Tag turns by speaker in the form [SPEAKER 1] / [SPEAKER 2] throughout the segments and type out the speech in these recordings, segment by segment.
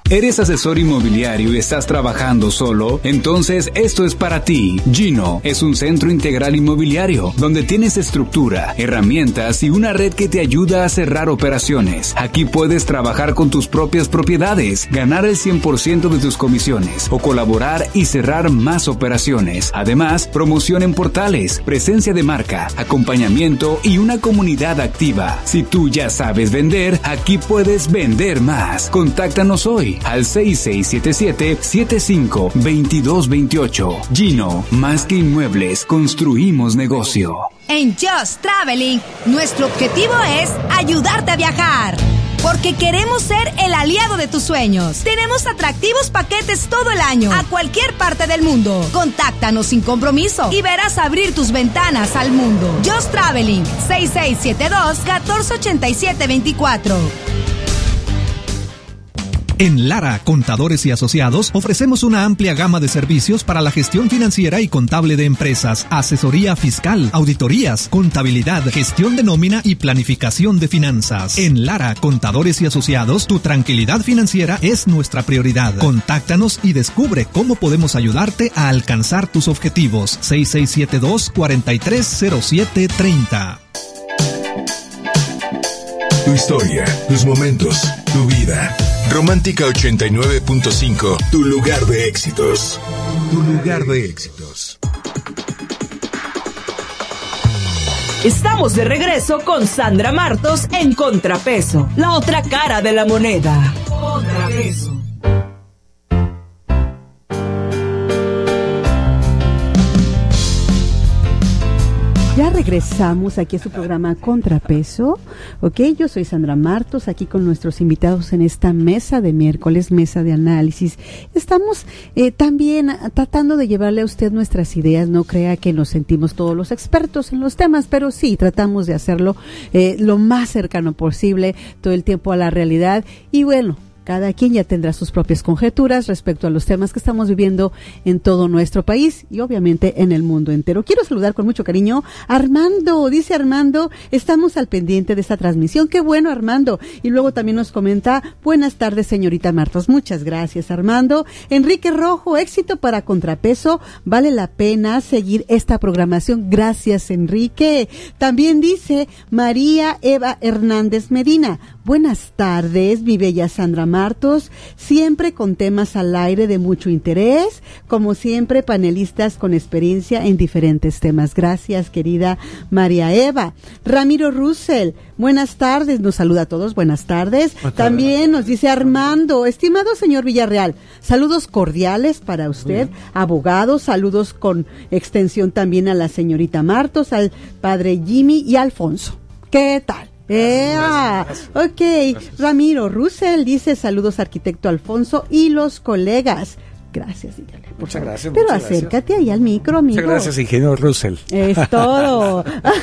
[SPEAKER 1] ¿Eres asesor inmobiliario y estás trabajando solo? Entonces esto es para ti. Gino es un centro integral inmobiliario donde tienes estructura, herramientas y una red que te ayuda a cerrar operaciones. Aquí puedes trabajar con tus propias propiedades, ganar el 100% de tus comisiones o colaborar y cerrar más operaciones. Además, promoción en portales, presencia de marca, acompañamiento y una comunidad activa. Si tú ya sabes vender, aquí puedes vender más. Contáctanos hoy al 6677-752228. Gino, más que inmuebles, construimos negocio.
[SPEAKER 2] En Just Traveling, nuestro objetivo es ayudarte a viajar. Porque queremos ser el aliado de tus sueños. Tenemos atractivos paquetes todo el año, a cualquier parte del mundo. Contáctanos sin compromiso y verás abrir tus ventanas al mundo. Just Traveling, 6672-1487-24.
[SPEAKER 3] En Lara, Contadores y Asociados, ofrecemos una amplia gama de servicios para la gestión financiera y contable de empresas, asesoría fiscal, auditorías, contabilidad, gestión de nómina y planificación de finanzas. En Lara, Contadores y Asociados, tu tranquilidad financiera es nuestra prioridad. Contáctanos y descubre cómo podemos ayudarte a alcanzar tus objetivos. 6672-430730.
[SPEAKER 4] Tu historia, tus momentos, tu vida. Romántica 89.5, tu lugar de éxitos. Tu lugar de éxitos.
[SPEAKER 5] Estamos de regreso con Sandra Martos en Contrapeso, la otra cara de la moneda. Contrapeso.
[SPEAKER 6] Ya regresamos aquí a su programa Contrapeso, ¿ok? Yo soy Sandra Martos, aquí con nuestros invitados en esta mesa de miércoles, mesa de análisis. Estamos también tratando de llevarle a usted nuestras ideas, no crea que nos sentimos todos los expertos en los temas, pero sí, tratamos de hacerlo lo más cercano posible, todo el tiempo a la realidad, y bueno, cada quien ya tendrá sus propias conjeturas respecto a los temas que estamos viviendo en todo nuestro país y obviamente en el mundo entero. Quiero saludar con mucho cariño a Armando. Dice Armando, estamos al pendiente de esta transmisión. Qué bueno, Armando. Y luego también nos comenta, buenas tardes, señorita Martos. Muchas gracias, Armando. Enrique Rojo, éxito para Contrapeso. Vale la pena seguir esta programación. Gracias, Enrique. También dice María Eva Hernández Medina. Buenas tardes, mi bella Sandra Martos, siempre con temas al aire de mucho interés, como siempre panelistas con experiencia en diferentes temas. Gracias, querida María Eva. Ramiro Russell, buenas tardes, nos saluda a todos, buenas tardes. También nos dice Armando, estimado señor Villarreal, saludos cordiales para usted, abogado, saludos con extensión también a la señorita Martos, al padre Jimmy y a Alfonso. ¿Qué tal? Gracias. Ok, gracias. Ramiro Russell dice saludos arquitecto Alfonso y los colegas. Gracias, dígale.
[SPEAKER 7] Muchas gracias.
[SPEAKER 6] Pero acércate ahí al micro, amigo.
[SPEAKER 7] Muchas gracias, ingeniero Russell.
[SPEAKER 6] Es todo.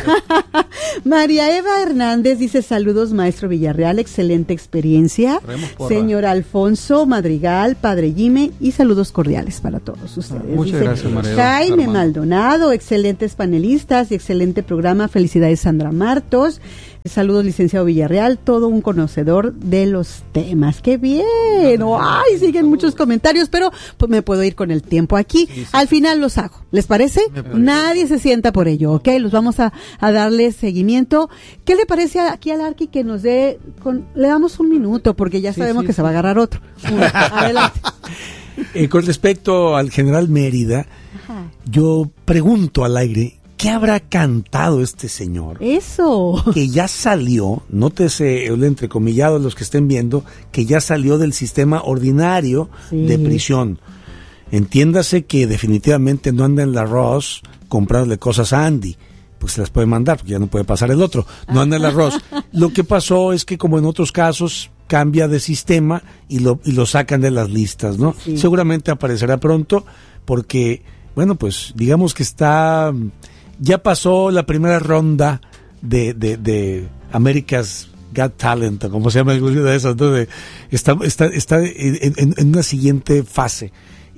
[SPEAKER 6] María Eva Hernández dice saludos, maestro Villarreal, excelente experiencia. Señor Alfonso Madrigal, padre Jimmy, y saludos cordiales para todos ustedes.
[SPEAKER 7] Muchas gracias, María.
[SPEAKER 6] Jaime Maldonado, excelentes panelistas y excelente programa. Felicidades, Sandra Martos. Saludos, licenciado Villarreal, todo un conocedor de los temas. ¡Qué bien! ¡Ay! Siguen muchos comentarios, pero pues me puedo ir con el tiempo aquí. Sí. Al final los hago. ¿Les parece? Nadie se sienta por ello, ¿ok? Los vamos a darle seguimiento. ¿Qué le parece aquí al Arqui que nos dé... le damos un minuto, porque ya sabemos que se va a agarrar otro. Adelante.
[SPEAKER 7] Con respecto al general Mérida, yo pregunto al aire... ¿Qué habrá cantado este señor?
[SPEAKER 6] Eso.
[SPEAKER 7] Que ya salió, nótese el entrecomillado a los que estén viendo, que ya salió del sistema ordinario de prisión. Entiéndase que definitivamente no anda en la Ross comprarle cosas a Andy. Pues se las puede mandar, porque ya no puede pasar el otro. No anda en la Ross. Lo que pasó es que, como en otros casos, cambia de sistema y lo sacan de las listas, ¿no? Sí. Seguramente aparecerá pronto, porque, bueno, pues digamos que está... Ya pasó la primera ronda de America's Got Talent, como se llama el grupo de eso. Entonces, está en una siguiente fase.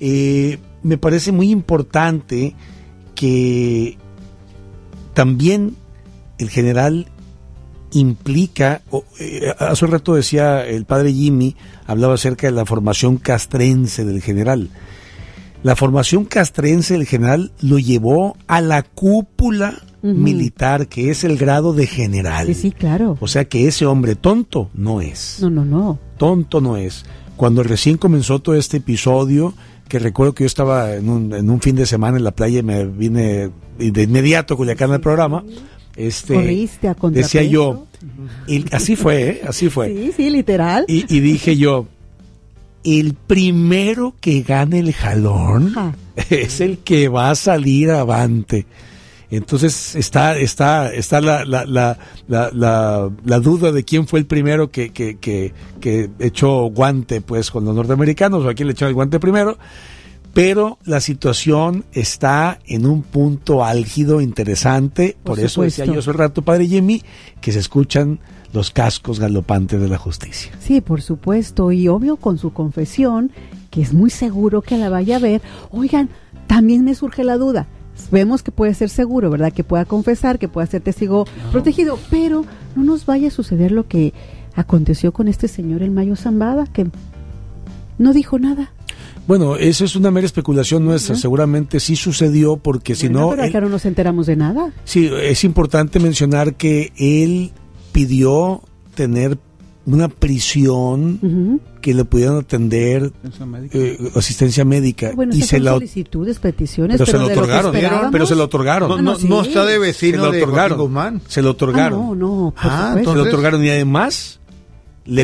[SPEAKER 7] Me parece muy importante que también el general implica, hace un rato decía el padre Jimmy, hablaba acerca de la formación castrense del general. La formación castrense del general lo llevó a la cúpula militar, que es el grado de general.
[SPEAKER 6] Sí, claro.
[SPEAKER 7] O sea que ese hombre tonto no es.
[SPEAKER 6] No.
[SPEAKER 7] Tonto no es. Cuando recién comenzó todo este episodio, que recuerdo que yo estaba en un fin de semana en la playa y me vine de inmediato a Culiacán al programa,
[SPEAKER 6] corriste a Contrapeso.
[SPEAKER 7] decía yo, y así fue.
[SPEAKER 6] Sí, literal.
[SPEAKER 7] Y dije yo, el primero que gane el jalón es el que va a salir avante. Entonces está la duda de quién fue el primero que echó guante pues con los norteamericanos, o a quién le echó el guante primero, pero la situación está en un punto álgido interesante, por eso decía yo hace rato, padre Jimmy, que se escuchan los cascos galopantes de la justicia.
[SPEAKER 6] Sí, por supuesto, y obvio con su confesión, que es muy seguro que la vaya a ver. Oigan, también me surge la duda. Vemos que puede ser seguro, ¿verdad? Que pueda confesar, que pueda ser testigo protegido, pero no nos vaya a suceder lo que aconteció con este señor el Mayo Zambada, que no dijo nada.
[SPEAKER 7] Bueno, eso es una mera especulación nuestra, seguramente sí sucedió, porque si no...
[SPEAKER 6] Pero acá no nos enteramos de nada.
[SPEAKER 7] Sí, es importante mencionar que él pidió tener una prisión que le pudieran atender asistencia médica,
[SPEAKER 6] bueno,
[SPEAKER 7] y se la
[SPEAKER 6] solicitudes, peticiones,
[SPEAKER 7] pero se lo otorgaron, se lo otorgaron.
[SPEAKER 8] No está de vecino de Joaquín Guzmán.
[SPEAKER 7] Se lo otorgaron.
[SPEAKER 6] No,
[SPEAKER 7] se lo otorgaron, y además le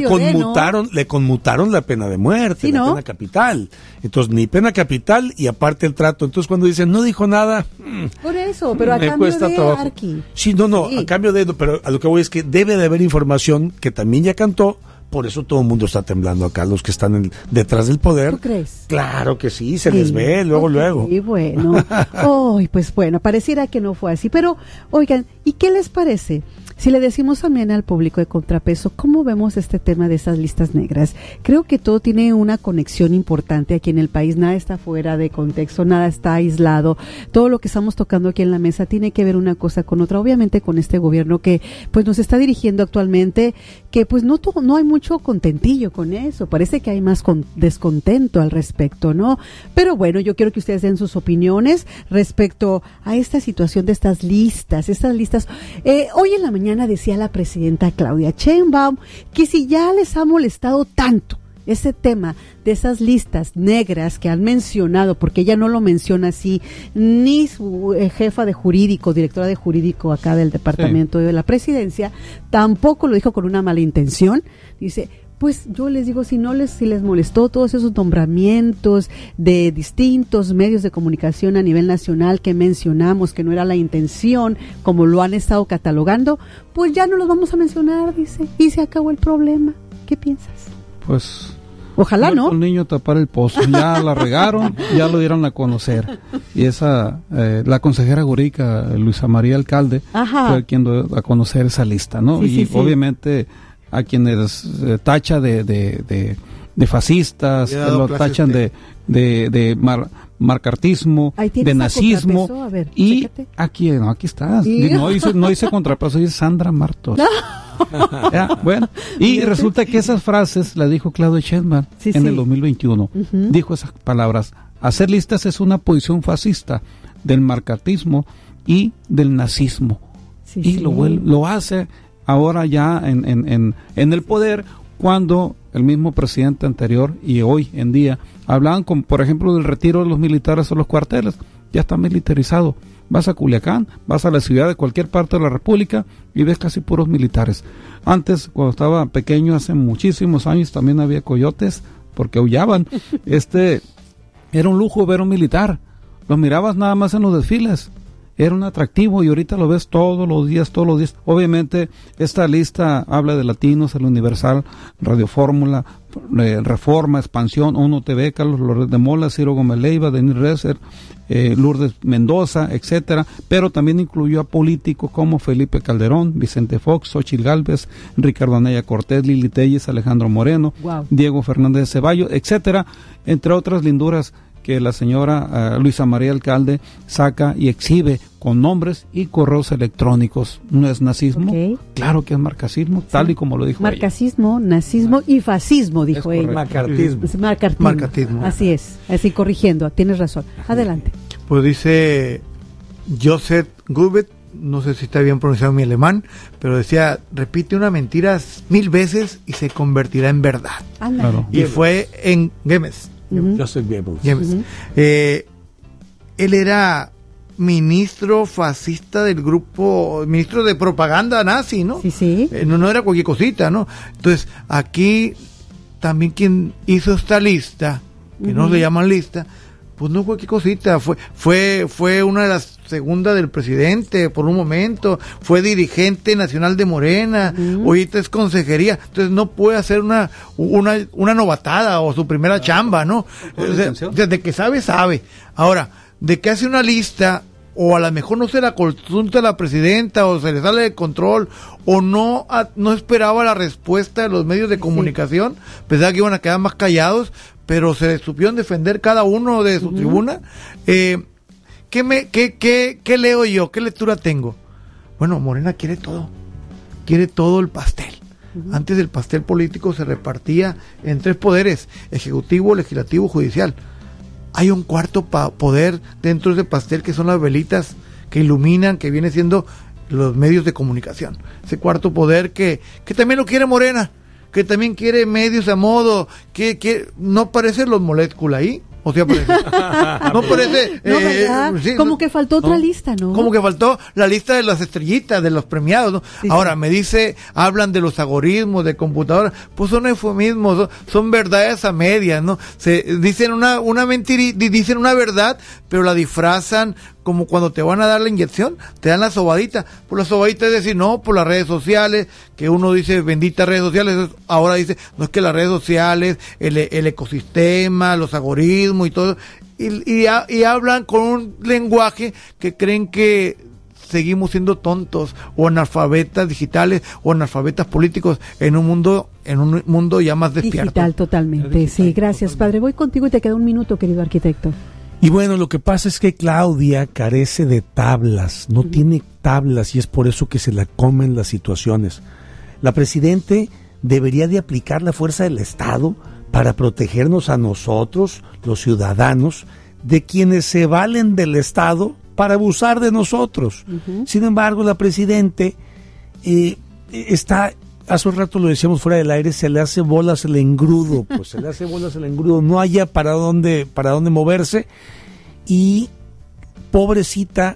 [SPEAKER 7] conmutaron la pena de muerte, la pena capital. Entonces, ni pena capital y aparte el trato. Entonces, cuando dicen no dijo nada,
[SPEAKER 6] por eso, pero a cambio de
[SPEAKER 7] trabajo.
[SPEAKER 6] Arqui.
[SPEAKER 7] Sí, a cambio de, pero a lo que voy es que debe de haber información que también ya cantó. Por eso todo el mundo está temblando acá, los que están detrás del poder.
[SPEAKER 6] ¿Tú crees?
[SPEAKER 7] Claro que sí, se les ve luego.
[SPEAKER 6] Y bueno, pues bueno, pareciera que no fue así. Pero, oigan, ¿y qué les parece? Si le decimos también al público de Contrapeso, ¿cómo vemos este tema de esas listas negras? Creo que todo tiene una conexión importante aquí en el país, nada está fuera de contexto, nada está aislado. Todo lo que estamos tocando aquí en la mesa tiene que ver una cosa con otra, obviamente con este gobierno que pues nos está dirigiendo actualmente, que pues no hay mucho contentillo con eso, parece que hay más descontento al respecto, ¿no? Pero bueno, yo quiero que ustedes den sus opiniones respecto a esta situación de estas listas. Hoy en la mañana decía la presidenta Claudia Sheinbaum que si ya les ha molestado tanto ese tema de esas listas negras que han mencionado, porque ella no lo menciona así, ni su jefa de jurídico, directora de jurídico acá del departamento de la presidencia, tampoco lo dijo con una mala intención. Dice, pues yo les digo, si les molestó todos esos nombramientos de distintos medios de comunicación a nivel nacional que mencionamos, que no era la intención, como lo han estado catalogando, pues ya no los vamos a mencionar, dice, y se acabó el problema. ¿Qué piensas?
[SPEAKER 9] Pues...
[SPEAKER 6] ojalá, ¿no?
[SPEAKER 9] El niño tapar el pozo, ya la regaron, ya lo dieron a conocer. Y la consejera jurídica, Luisa María Alcalde, fue quien dio a conocer esa lista, ¿no? Sí, obviamente a quienes tacha de fascistas, que lo tachan de marcartismo, de nazismo. A ver, y chécate. Aquí está. No dice Contrapeso, dice Sandra Martos. Bueno, y resulta que esas frases las dijo Claudia Sheinbaum en el 2021. Dijo esas palabras: hacer listas es una posición fascista del marcatismo y del nazismo. Lo hace ahora ya en el poder, cuando el mismo presidente anterior y hoy en día hablaban, por ejemplo, del retiro de los militares a los cuarteles. Ya está militarizado. Vas a Culiacán, vas a la ciudad de cualquier parte de la República y ves casi puros militares. Antes, cuando estaba pequeño, hace muchísimos años, también había coyotes porque aullaban. Era un lujo ver un militar. Los mirabas nada más en los desfiles. Era un atractivo y ahorita lo ves todos los días. Obviamente, esta lista habla de Latinos, el Universal, Radio Fórmula, Reforma, Expansión, Uno TV, Carlos Loret de Mola, Ciro Gómez Leiva, Denis Rezer, Lourdes Mendoza, etcétera, pero también incluyó a políticos como Felipe Calderón, Vicente Fox, Xochitl Gálvez, Ricardo Anaya Cortés, Lili Telles, Alejandro Moreno, Diego Fernández de Ceballos, etcétera, entre otras linduras que la señora Luisa María Alcalde saca y exhibe con nombres y correos electrónicos. ¿No es nazismo?
[SPEAKER 6] Okay.
[SPEAKER 9] Claro que es marxismo, tal y como lo dijo
[SPEAKER 6] marxismo, ella. Nazismo y fascismo, dijo ella.
[SPEAKER 8] Macartismo.
[SPEAKER 6] Así es, así corrigiendo, tienes razón. Adelante.
[SPEAKER 8] Pues dice Joseph Goebbels, no sé si está bien pronunciado mi alemán, pero decía, repite una mentira 1000 veces y se convertirá en verdad.
[SPEAKER 9] Claro.
[SPEAKER 8] Y fue en Goebbels.
[SPEAKER 7] Joseph Goebbels.
[SPEAKER 8] Él era ministro fascista del grupo, ministro de propaganda nazi, ¿no?
[SPEAKER 6] Sí.
[SPEAKER 8] No era cualquier cosita, ¿no? Entonces, aquí también quien hizo esta lista, que no le llaman lista, pues no cualquier cosita, fue una de las segundas del presidente por un momento, fue dirigente nacional de Morena, ahorita es consejería, entonces no puede hacer una novatada o su primera chamba, ¿no? Desde que sabe. Ahora, de que hace una lista, o a lo mejor no se la consulta a la presidenta, o se le sale de control, o no esperaba la respuesta de los medios de comunicación, pensaba que iban a quedar más callados, pero se supieron defender cada uno de su tribuna. ¿Qué leo yo? ¿Qué lectura tengo? Bueno, Morena quiere todo el pastel. Antes el pastel político se repartía en 3 poderes: ejecutivo, legislativo, judicial. Hay un cuarto poder dentro de ese pastel, que son las velitas que iluminan, que viene siendo los medios de comunicación. Ese cuarto poder que también lo quiere Morena, que también quiere medios a modo, que no parecen los moléculas ahí. O sea, parece. No parece.
[SPEAKER 6] Sí, como que faltó otra lista, ¿no?
[SPEAKER 8] Como que faltó la lista de las estrellitas, de los premiados, ¿no? Sí, ahora, me hablan de los algoritmos de computadora, pues son eufemismos, son verdades a medias, ¿no? Se dicen una mentira, dicen una verdad, pero la disfrazan, como cuando te van a dar la inyección, te dan la sobadita. Por la sobadita es decir, no, por las redes sociales, que uno dice, benditas redes sociales, ahora dice, no, es que las redes sociales, el ecosistema, los algoritmos y todo, y hablan con un lenguaje que creen que seguimos siendo tontos, o analfabetas digitales, o analfabetas políticos, en un mundo ya más despierto.
[SPEAKER 6] Digital, totalmente. Sí, gracias, padre. Voy contigo y te queda un minuto, querido arquitecto.
[SPEAKER 7] Y bueno, lo que pasa es que Claudia carece de tablas, no tiene tablas, y es por eso que se la comen las situaciones. La Presidente debería de aplicar la fuerza del Estado para protegernos a nosotros, los ciudadanos, de quienes se valen del Estado para abusar de nosotros. Sin embargo, la Presidente está... Hace un rato lo decíamos fuera del aire, se le hace bolas el engrudo, no haya para dónde moverse, y pobrecita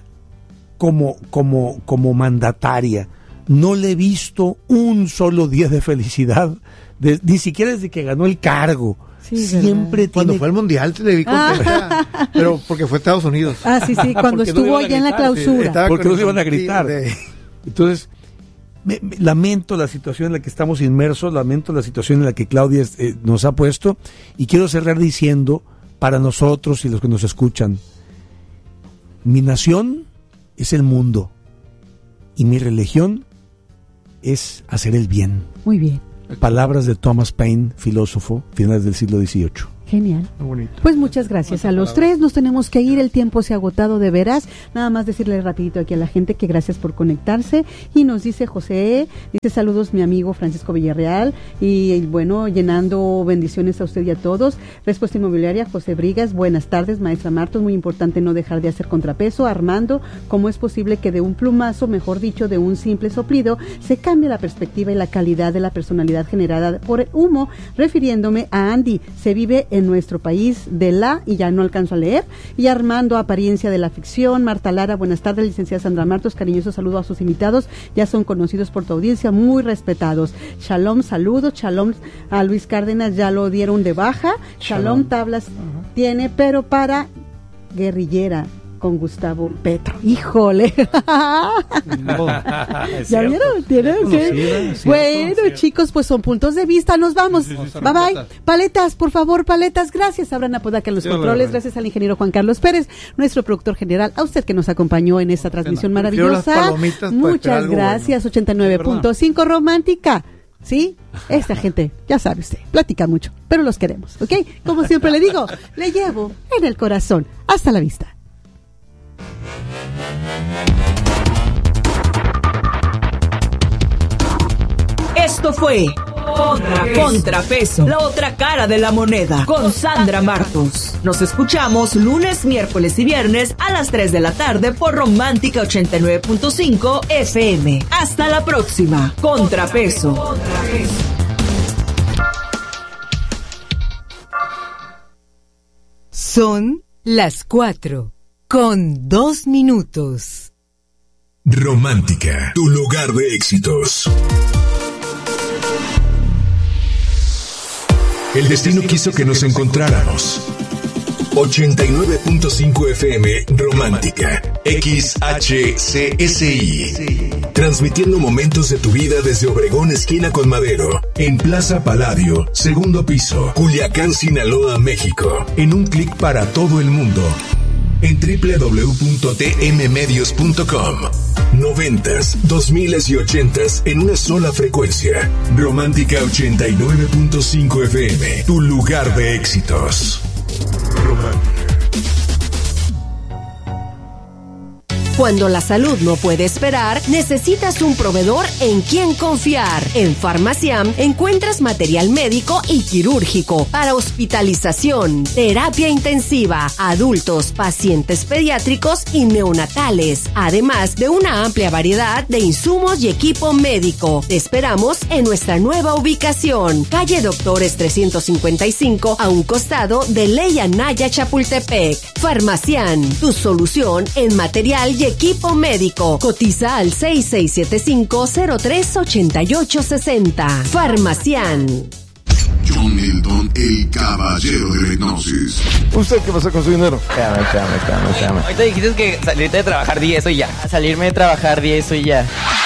[SPEAKER 7] como mandataria, no le he visto un solo día de felicidad, ni siquiera desde que ganó el cargo.
[SPEAKER 6] Sí,
[SPEAKER 8] siempre cuando fue al Mundial se le vi contenta, pero porque fue a Estados Unidos.
[SPEAKER 6] Sí, cuando estuvo allá en la clausura.
[SPEAKER 7] Porque no se iban a gritar. Entonces, lamento la situación en la que estamos inmersos, lamento la situación en la que Claudia nos ha puesto, y quiero cerrar diciendo, para nosotros y los que nos escuchan, mi nación es el mundo y mi religión es hacer el bien.
[SPEAKER 6] Muy bien.
[SPEAKER 7] Palabras de Thomas Paine, filósofo, finales del siglo XVIII.
[SPEAKER 6] Genial. Pues muchas gracias a los tres. Nos tenemos que ir, el tiempo se ha agotado de veras. Nada más decirle rapidito aquí a la gente que gracias por conectarse. Y nos dice José, dice saludos mi amigo Francisco Villarreal, y bueno, llenando bendiciones a usted y a todos. Respuesta Inmobiliaria, José Brigas, buenas tardes maestra Martos, muy importante no dejar de hacer contrapeso. Armando, ¿cómo es posible que de un plumazo, mejor dicho, de un simple soplido, se cambie la perspectiva y la calidad de la personalidad generada por el humo? Refiriéndome a Andy, se vive en nuestro país y ya no alcanzo a leer. Y Armando, apariencia de la ficción. Marta Lara, buenas tardes, licenciada Sandra Martos, cariñoso saludo a sus invitados, ya son conocidos por tu audiencia, muy respetados. Shalom, saludos. Shalom a Luis Cárdenas, ya lo dieron de baja. Shalom tablas tiene, pero para guerrillera con Gustavo Petro. ¡Híjole! ¿Ya vieron? ¿Tienen que? Bueno, chicos, pues son puntos de vista. Nos vamos. Bye bye. Paletas, por favor, paletas. Gracias a Abraham Apodaca en los controles. Gracias al ingeniero Juan Carlos Pérez, nuestro productor general. A usted que nos acompañó en esta transmisión maravillosa. Muchas gracias. 89.5 Romántica. ¿Sí? Esta gente, ya sabe usted, platica mucho, pero los queremos, ¿ok? Como siempre le digo, le llevo en el corazón. Hasta la vista.
[SPEAKER 5] Esto fue Contrapeso, la otra cara de la moneda, con Sandra Martos. Nos escuchamos lunes, miércoles y viernes a las 3 de la tarde por Romántica 89.5 FM. Hasta la próxima. Contrapeso.
[SPEAKER 10] Son las 4:02.
[SPEAKER 4] Romántica, tu lugar de éxitos. El destino quiso que nos encontráramos. 89.5 FM Romántica, XHCSI. Transmitiendo momentos de tu vida desde Obregón, esquina con Madero, en Plaza Palladio, segundo piso, Culiacán, Sinaloa, México. En un clic para todo el mundo. En www.tmmedios.com. 90s, 2000s y 80s en una sola frecuencia. Romántica 89.5 FM, tu lugar de éxitos. Romántica.
[SPEAKER 10] Cuando la salud no puede esperar, necesitas un proveedor en quien confiar. En Farmaciam encuentras material médico y quirúrgico para hospitalización, terapia intensiva, adultos, pacientes pediátricos y neonatales, además de una amplia variedad de insumos y equipo médico. Te esperamos en nuestra nueva ubicación, calle Doctores 355, a un costado de Ley Anaya, Chapultepec. Farmaciam, tu solución en material y equipo médico. Cotiza al 6675-038860. Farmaciam.
[SPEAKER 11] John Milton, el caballero de la hipnosis.
[SPEAKER 12] ¿Usted qué pasa con su dinero?
[SPEAKER 13] Espérame. Ahorita dijiste que salirte de trabajar 10 y ya. Salirme de trabajar 10 y ya.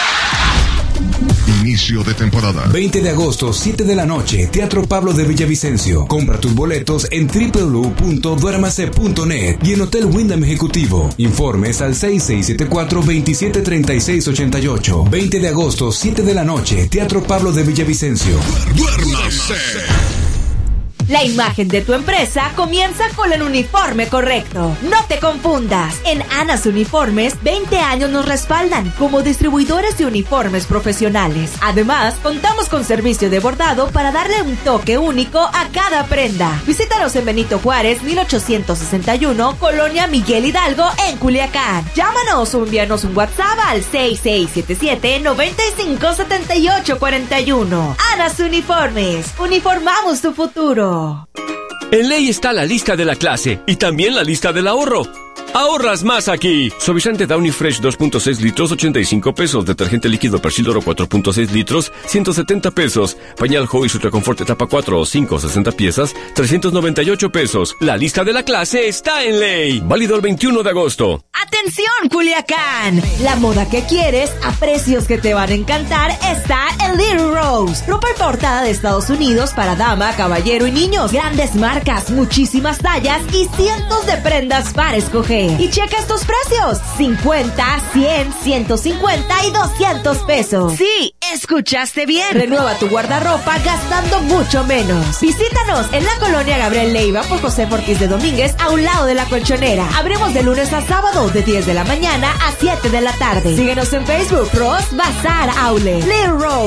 [SPEAKER 11] Inicio de temporada.
[SPEAKER 1] 20 de agosto, 7 de la noche, Teatro Pablo de Villavicencio. Compra tus boletos en www.duermase.net y en Hotel Wyndham Ejecutivo. Informes al 6674-273688. 20 de agosto, 7 de la noche, Teatro Pablo de Villavicencio.
[SPEAKER 11] ¡Duérmase!
[SPEAKER 5] La imagen de tu empresa comienza con el uniforme correcto. No te confundas. En Anas Uniformes, 20 años nos respaldan como distribuidores de uniformes profesionales. Además, contamos con servicio de bordado para darle un toque único a cada prenda. Visítanos en Benito Juárez, 1861, Colonia Miguel Hidalgo, en Culiacán. Llámanos o envíanos un WhatsApp al 6677-957841. Anas Uniformes. Uniformamos tu futuro.
[SPEAKER 14] En Ley está la lista de la clase y también la lista del ahorro. ¡Ahorras más aquí! Suavizante Downy Fresh 2.6 litros, 85 pesos. Detergente líquido Persil Oro 4.6 litros, 170 pesos. Pañal Joy Ultra Confort etapa 4 o 5, 60 piezas, 398 pesos. La lista de la clase está en Ley. Válido el 21 de agosto.
[SPEAKER 5] ¡Atención, Culiacán! La moda que quieres a precios que te van a encantar está en Little Rose. Ropa importada de Estados Unidos para dama, caballero y niños. Grandes marcas, muchísimas tallas y cientos de prendas para escoger. Y checa estos precios: 50, 100, 150 y 200 pesos. Sí, escuchaste bien. Renueva tu guardarropa gastando mucho menos. Visítanos en la colonia Gabriel Leiva por José Ortiz de Domínguez, a un lado de la Colchonera. Abrimos de lunes a sábado de 10 de la mañana a 7 de la tarde. Síguenos en Facebook, Ross Bazar Outlet. Little Rose.